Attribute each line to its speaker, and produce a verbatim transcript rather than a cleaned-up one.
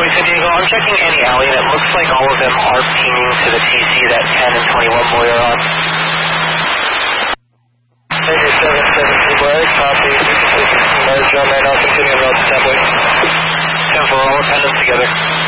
Speaker 1: Cowboy San Diego, I'm checking any alley, and it looks like all of them are pinging to the T C that ten and twenty-one boy are on. Major seven seven two boy, copy. Merge on right now, continuing route to ten boy. ten for all attendants together.